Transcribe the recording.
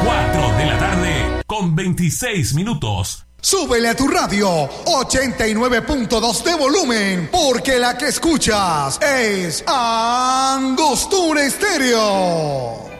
4 de la tarde con 26 minutos. Súbele a tu radio 89.2 de volumen, porque la que escuchas es Angostura Estéreo.